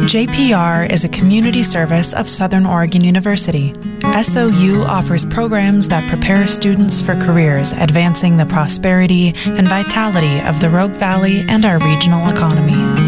JPR is a community service of Southern Oregon University. SOU offers programs that prepare students for careers advancing the prosperity and vitality of the Rogue Valley and our regional economy.